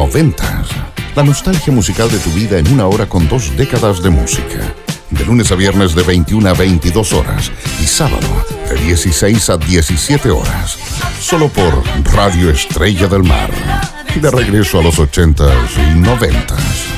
noventas. La nostalgia musical de tu vida en una hora con 2 décadas de música. De lunes a viernes de 21 a 22 horas y sábado de 16 a 17 horas. Solo por Radio Estrella del Mar. De regreso a los 80s y 90s.